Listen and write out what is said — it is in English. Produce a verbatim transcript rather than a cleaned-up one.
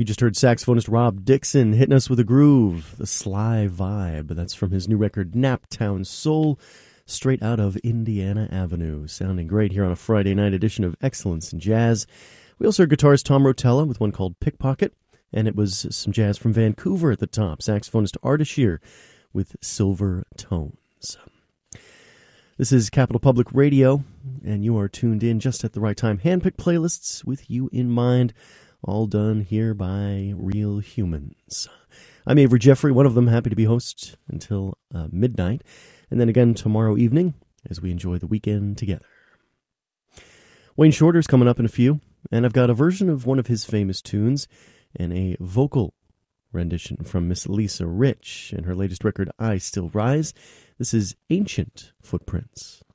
You just heard saxophonist Rob Dixon hitting us with a groove, the Sly Vibe. That's from his new record, Naptown Soul, straight out of Indiana Avenue. Sounding great here on a Friday night edition of Excellence in Jazz. We also heard guitarist Tom Rotella with one called Pickpocket, and it was some jazz from Vancouver at the top. Saxophonist Arda Shear with Silver Tones. This is Capital Public Radio, and you are tuned in just at the right time. Handpicked playlists with you in mind, all done here by real humans. I'm Avery Jeffrey, one of them, happy to be host until uh, midnight, and then again tomorrow evening as we enjoy the weekend together. Wayne Shorter's coming up in a few, and I've got a version of one of his famous tunes and a vocal rendition from Miss Lisa Rich and her latest record, I Still Rise. This is Ancient Footprints.